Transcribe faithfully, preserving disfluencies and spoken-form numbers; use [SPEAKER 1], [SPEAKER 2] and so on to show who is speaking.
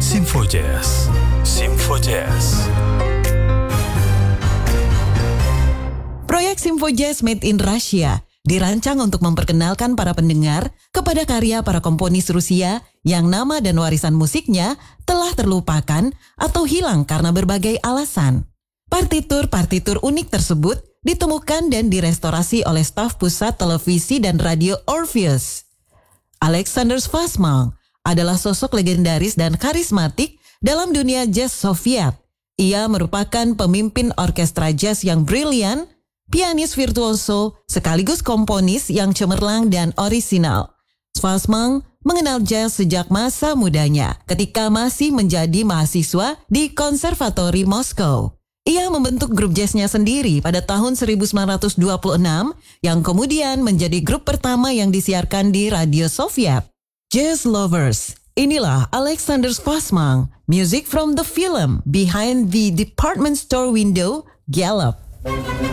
[SPEAKER 1] Simfo Jazz, Simfo Jazz.
[SPEAKER 2] Proyek Simfo Jazz Made in Russia dirancang untuk memperkenalkan para pendengar kepada karya para komponis Rusia yang nama dan warisan musiknya telah terlupakan atau hilang karena berbagai alasan. Partitur-partitur unik tersebut ditemukan dan direstorasi oleh staf pusat televisi dan radio Orpheus. Alexander Schwarzman adalah sosok legendaris dan karismatik dalam dunia jazz Soviet. Ia merupakan pemimpin orkestra jazz yang brilian, pianis virtuoso, sekaligus komponis yang cemerlang dan orisinal. Schwarzman mengenal jazz sejak masa mudanya ketika masih menjadi mahasiswa di Konservatori Moskow. Ia membentuk grup jazznya sendiri pada tahun seribu sembilan ratus dua puluh enam yang kemudian menjadi grup pertama yang disiarkan di radio Soviet. Jazz lovers, inilah Alexander Schwarzman, music from the film Behind the Department Store Window, Gallup.